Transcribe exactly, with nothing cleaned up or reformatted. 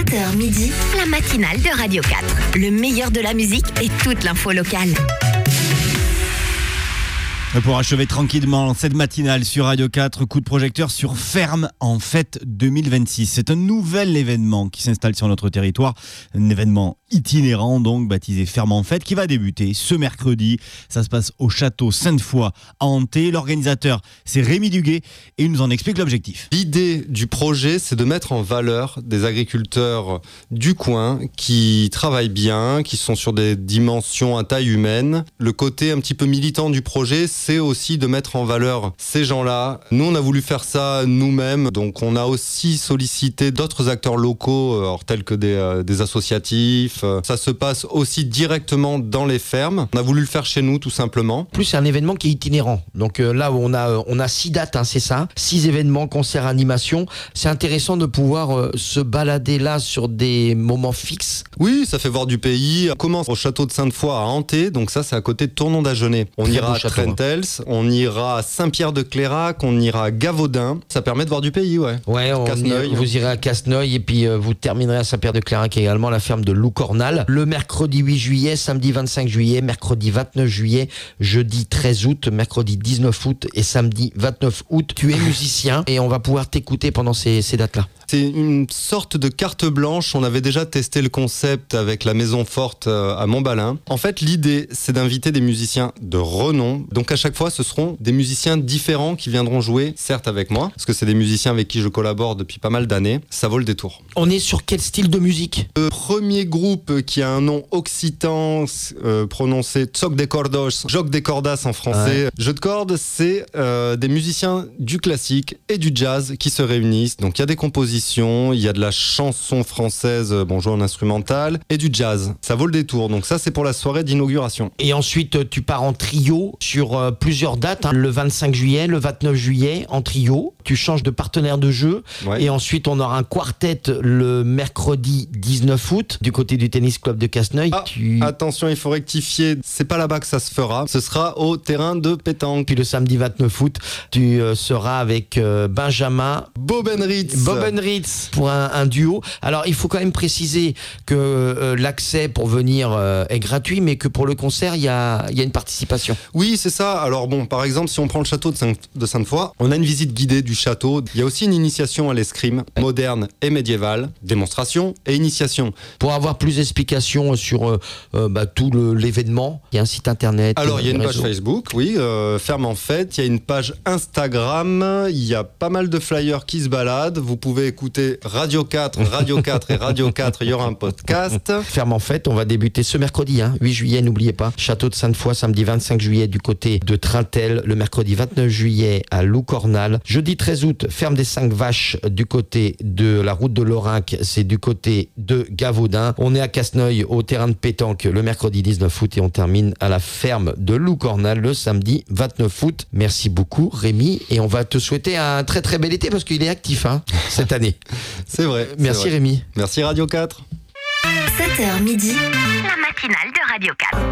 sept heures midi, la matinale de Radio quatre. Le meilleur de la musique et toute l'info locale. Pour achever tranquillement cette matinale sur Radio quatre, coup de projecteur sur Ferme en Fête deux mille vingt-six. C'est un nouvel événement qui s'installe sur notre territoire, un événement itinérant donc baptisé Ferme en Fête qui va débuter ce mercredi. Ça se passe au château Sainte-Foy à Hanté. L'organisateur, c'est Rémi Duguet et il nous en explique l'objectif. L'idée du projet, c'est de mettre en valeur des agriculteurs du coin qui travaillent bien, qui sont sur des dimensions à taille humaine. Le côté un petit peu militant du projet, c'est aussi de mettre en valeur ces gens-là. Nous, on a voulu faire ça nous-mêmes, donc on a aussi sollicité d'autres acteurs locaux, alors, tels que des, euh, des associatifs. Ça se passe aussi directement dans les fermes. On a voulu le faire chez nous, tout simplement. En plus, c'est un événement qui est itinérant. Donc euh, là, on a, on a six dates, hein, c'est ça. Six événements, concerts, animations. C'est intéressant de pouvoir euh, se balader là sur des moments fixes. Oui, ça fait voir du pays. On commence au château de Sainte-Foy à Hanté, donc ça, c'est à côté de Tournon-d'Agenais. On Très ira à château, Trentels, on ira à Saint-Pierre-de-Clérac, on ira à Gavaudin. Ça permet de voir du pays, ouais. Ouais, on y, vous irez à Casseneuil et puis euh, vous terminerez à Saint-Pierre-de-Clérac également, la ferme de Loucornal. Le mercredi huit juillet, samedi vingt-cinq juillet, mercredi vingt-neuf juillet, jeudi treize août, mercredi dix-neuf août et samedi vingt-neuf août. Tu es musicien et on va pouvoir t'écouter pendant ces, ces dates-là. C'est une sorte de carte blanche. On avait déjà testé le concept avec la Maison Forte à Montbalin. En fait, l'idée, c'est d'inviter des musiciens de renom. Donc à chaque fois, ce seront des musiciens différents qui viendront jouer, certes avec moi, parce que c'est des musiciens avec qui je collabore depuis pas mal d'années. Ça vaut le détour. On est sur quel style de musique ? Le premier groupe qui a un nom occitan euh, prononcé Tsoc de Cordos, Joc des Cordas en français. Ouais. Jeu de cordes, c'est euh, des musiciens du classique et du jazz qui se réunissent. Donc il y a des compositions, il y a de la chanson française, bon, jouée en instrumental, et du jazz. Ça vaut le détour. Donc ça, c'est pour la soirée d'inauguration. Et ensuite, tu pars en trio sur euh, plusieurs dates. Hein. Le vingt-cinq juillet, le vingt-neuf juillet, en trio. Tu changes de partenaire de jeu. Ouais. Et ensuite, on aura un quartet le mercredi dix-neuf août, du côté du tennis club de Casseneuil. Ah, tu... Attention, il faut rectifier. C'est pas là-bas que ça se fera. Ce sera au terrain de pétanque. Puis le samedi vingt-neuf août, tu euh, seras avec euh, Benjamin Bobenritz. Bobenritz. Pour un, un duo. Alors il faut quand même préciser que euh, l'accès pour venir euh, est gratuit, mais que pour le concert il y a, y a une participation. Oui, c'est ça. Alors bon, par exemple, si on prend le château de, Saint- de Sainte-Foy, on a une visite guidée du château. Il y a aussi une initiation à l'escrime moderne et médiévale, démonstration et initiation. Pour avoir plus d'explications sur euh, euh, bah, tout le, l'événement, il y a un site internet. Alors il y a une réseaux. page Facebook, oui, euh, Ferme en Fête. Il y a une page Instagram. Il y a pas mal de flyers qui se baladent. Vous pouvez écouter Radio quatre, Radio quatre et Radio quatre, il y aura un podcast. Ferme en Fête, on va débuter ce mercredi, hein, huit juillet, n'oubliez pas. Château de Sainte-Foy, samedi vingt-cinq juillet du côté de Trentels, le mercredi vingt-neuf juillet à Loucornal. Jeudi treize août, Ferme des Cinq Vaches du côté de la route de Lorrac, c'est du côté de Gavaudin. On est à Casseneuil au terrain de pétanque le mercredi dix-neuf août et on termine à la ferme de Loucornal le samedi vingt-neuf août. Merci beaucoup Rémi et on va te souhaiter un très très bel été parce qu'il est actif hein, cette année. C'est vrai. Merci c'est vrai. Rémi. Merci Radio quatre. sept heures midi, la matinale de Radio quatre.